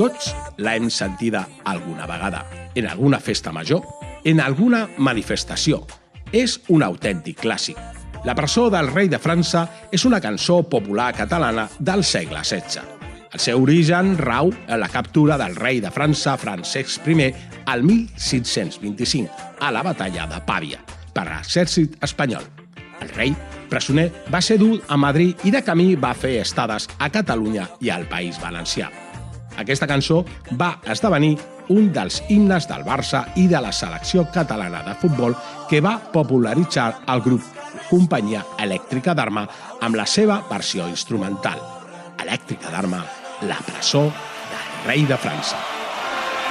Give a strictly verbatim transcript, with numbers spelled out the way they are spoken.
Tots l'hem sentida alguna vegada, en alguna festa major, en alguna manifestació. És un autèntic clàssic. La presó del rei de França és una cançó popular catalana del segle setze. El seu origen rau en la captura del rei de França, Francesc primer, al mil sis-cents vint-i-cinc, a la batalla de Pàvia, per l'exèrcit espanyol. El rei, presoner, va ser dut a Madrid i de camí va fer estades a Catalunya i al País Valencià. Aquesta cançó va esdevenir un dels himnes del Barça i de la selecció catalana de futbol que va popularitzar el grup Companyia Elèctrica d'Arma amb la seva versió instrumental. Elèctrica d'Arma, la presó del rei de França.